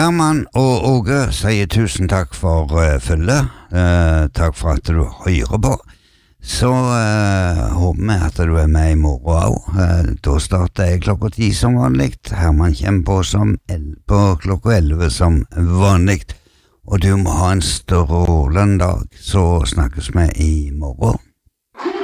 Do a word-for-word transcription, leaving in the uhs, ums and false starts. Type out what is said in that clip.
Herman og Åge sier tusen takk for uh, følget. Uh, takk for at du hører på. Så uh, håper vi at du er med i morgen også. Uh, da starter jeg klokka ti som vanlig. Herman kommer på, som el på klokka elleve som vanlig. Og du må ha en strålende dag, så snakkes vi i morgen.